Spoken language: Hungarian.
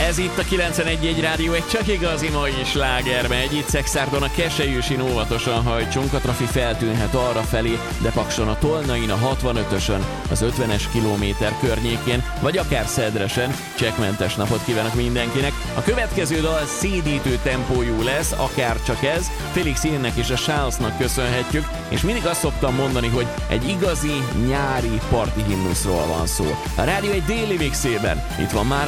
Ez itt a 91.1 Rádió, egy csak igazi mai sláger megy. Itt Szexárdon a Keselyűsin óvatosan hajtsunk, a trafi feltűnhet arra felé, de Pakson a Tolnain, a 65-ösön, az 50-es kilométer környékén, vagy akár Szedresen. Csekkmentes napot kívánok mindenkinek. A következő dal szédítő tempójú lesz, akár csak ez. Félix Jeannek és a Charlesnak köszönhetjük, és mindig azt szoktam mondani, hogy egy igazi nyári parti himnuszról van szó. A rádió egy déli mixében. Itt van már